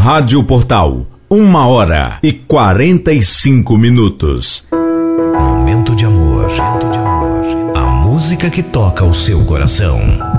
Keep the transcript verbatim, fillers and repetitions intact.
Rádio Portal, uma hora e quarenta e cinco minutos. Momento de amor. A música que toca o seu coração.